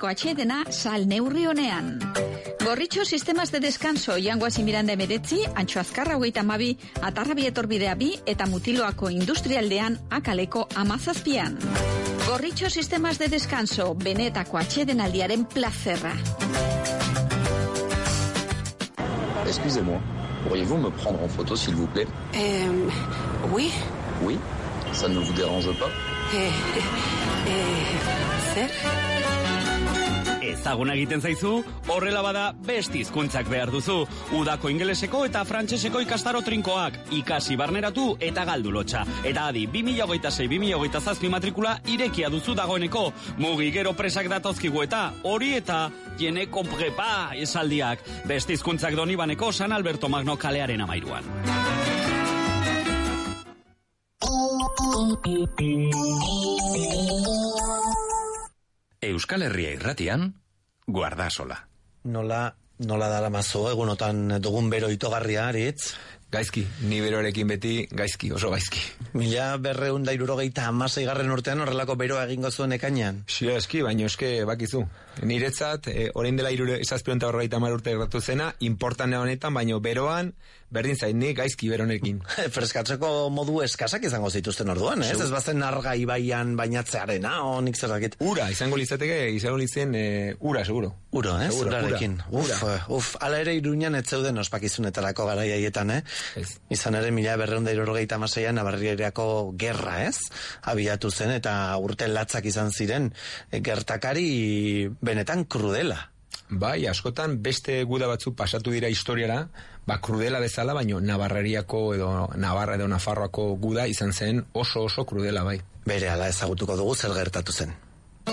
benetako atxedena sal neurri honean. Gorritxo sistemas de descanso Jangoasi Miranda 19, Antxo Azkarra 32, Atarrabi etorbidea 2 eta Mutiloako industrialdean Akaleko 17. Gorritxo sistemas de descanso benetako atxedenaldiaren plazerra. Excusez-moi, pourriez-vous me prendre en photo s'il vous plaît? Oui. Oui? Ça ne vous dérange pas? Zer? Ezaguna egiten zaizu, horrela bada beste hizkuntzak behar duzu. Udako ingeleseko eta frantseseko ikastaro trinkoak, ikasi barneratu eta galdu lotxa. Eta adi, 2026-2027 matrikula irekia duzu dagoeneko. Mugi gero presak datozkigu eta hori eta jeneko prepa esaldiak. Beste hizkuntzak Donibaneko San Alberto Magno kalearen 13. Euskal Herria irratian, Guardasola. Nola daramazo egunotan dugun bero itogarria, Aritz? Gaizki, ni beroarekin beti gaizki, oso gaizki. 1276 urtean horrelako beroa egingo zuen ekainean. Xio eski, baino eske bakizu. Niretzat, orain dela 750 urte gertatu zena, importanea honetan, baino beroan, berdin zain ni gaizki beronekin. Freskatzeko modu eskasak izango zituzten orduan, ez? Ez bazen Narga ibaian bainatzearena, nik zer dakit. Ura, izango lizen ura, seguro. Uro, ez? Urarekin. Ala ere Iruñan ez zeuden ospakizunetarako garai haietan, Ez. Izan ere 1276an Nabarrerako gerra, ez? Abiatu zen eta urte latzak izan ziren gertakari benetan krudela. Bai, askotan beste guda batzu pasatu dira historiara, krudela bezala, baino Nabarreriako edo Navarra edo Nafarroako guda izan zen oso krudela, bai. Berehala ezagutuko dugu zer gertatu zen.